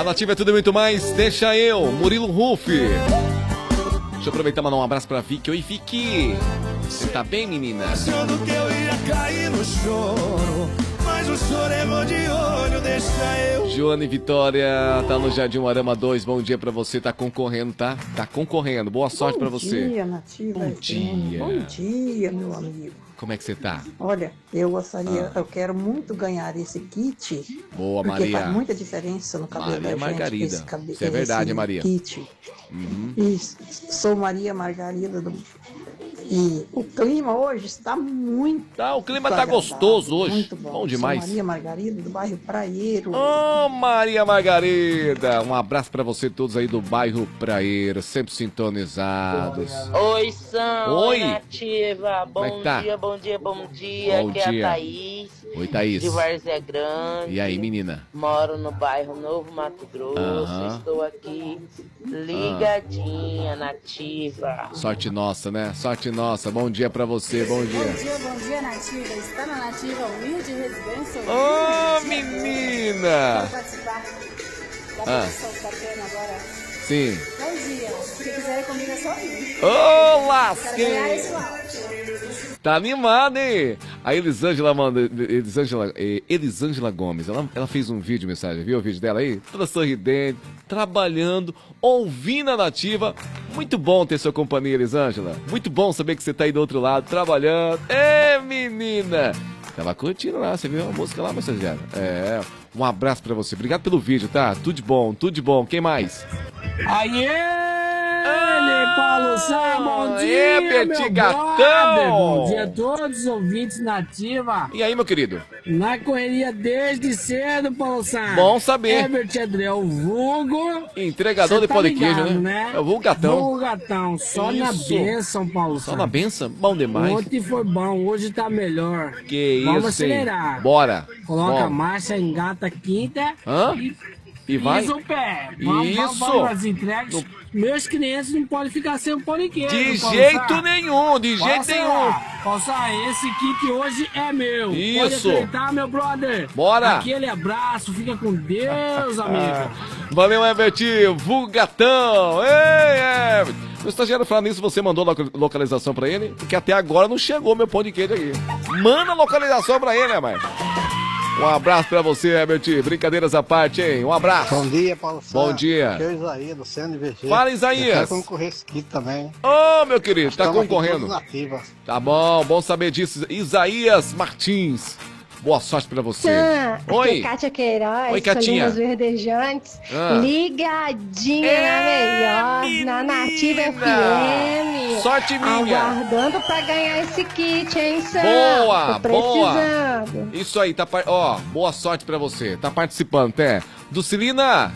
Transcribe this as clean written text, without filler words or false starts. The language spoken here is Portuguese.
A Nativa é tudo e muito mais. Deixa eu, Murilo Ruff. Deixa eu aproveitar e mandar um abraço pra Vicky. Oi, Vicky. Você tá bem, menina? Achando que eu ia cair no choro, mas o choro errou de olho, deixa eu. Joana e Vitória, tá no Jardim Arama 2. Bom dia pra você, tá concorrendo, tá? Tá concorrendo. Boa sorte pra você. Bom dia, Nativa. Bom dia. Bom dia, meu amigo. Como é que você tá? Olha, eu quero muito ganhar esse kit. Boa, porque Maria. faz muita diferença no cabelo Maria da gente. Margarida. Esse Isso é verdade, esse Maria. Kit. Uhum. Isso. Sou Maria Margarida e o clima hoje está muito Tá, o clima tá agradável, gostoso hoje. Muito bom. Bom demais. Sou Maria Margarida, do bairro Praieiro. Ô, Maria Margarida, um abraço pra você todos aí do bairro Praieiro, sempre sintonizados. Oi, Sam. Oi. Nativa. Como é que tá? Bom dia. Bom Aqui dia. é a Thaís. Oi, Thaís. De Várzea Grande. E aí, menina? Moro no bairro Novo Mato Grosso. Aham. Estou aqui ligadinha, Nativa. Sorte nossa, né? Sorte nossa. Bom dia pra você, bom dia. Bom dia, Nativa. Está na Nativa Humilde Residência. Ô, menina! Vou participar da produção que está tendo agora. Sim. Bom dia. Se quiser ir comigo é só vir. Ô, Quero ganhar lasquei! esse áudio. Tá animada, hein? A Elisângela manda. Elisângela Gomes, ela fez um vídeo, mensagem, viu o vídeo dela aí? Toda sorridente, trabalhando, ouvindo a Nativa. Muito bom ter sua companhia, Elisângela. Muito bom saber que você tá aí do outro lado, trabalhando. Ê, menina! Tava curtindo lá, você viu a música lá, mensageira? É, um abraço pra você. Obrigado pelo vídeo, tá? Tudo de bom, tudo de bom. Quem mais? Aê! Paulo Sá, bom Aê, dia, Petit meu Gatão! brother. Bom dia a todos os ouvintes Nativa. E aí, meu querido? Na correria desde cedo, Paulo Sá. Bom saber. Herbert Adriel, o vulgo. Entregador Cê de pão de queijo, ligado, né? É o vulgo gatão. Vulgo gatão, só na Isso. bênção, Paulo Sá. Só na benção? Bom demais. Ontem foi bom, hoje tá melhor. Que Vamos isso, hein? acelerar. Bora. Coloca a Vamos. marcha, engata a quinta Hã? e vai? pisa o pé. Isso. Vamos às entregas. Meus clientes não podem ficar sem o pão de queijo. De Paulo jeito Sá. nenhum, de jeito Posso nenhum. falar? Posso falar? Esse kit hoje é meu. Isso. Pode acreditar, meu brother. Bora. Aquele abraço, fica com Deus, amigo. Valeu, Herbert, vulgatão. Ei, Herbert. O estagiário falando nisso, você mandou localização pra ele? Porque até agora não chegou meu pão de queijo aqui. Manda localização pra ele, né, mãe? Um abraço pra você, Herbert. Brincadeiras à parte, hein? Um abraço. Bom dia, Paulo Sá. Bom dia. Aqui é o Isaías, do CNVG. Fala, Isaías. Eu quero concorrer esse kit também. Ô, meu querido, tá Estamos aqui concorrendo. todos nativos. Tá bom saber disso. Isaías Martins. Boa sorte pra você. Aqui Oi. é Kátia Queiroz, Oi, Catinha. Colinas Verdejantes, Ah. ligadinha na melhor, na Nativa FM. Sorte minha. Aguardando pra ganhar esse kit, hein, Sam? Boa, Tô precisando. Isso aí, tá, ó, boa sorte pra você. Tá participando, até. Dulcilina.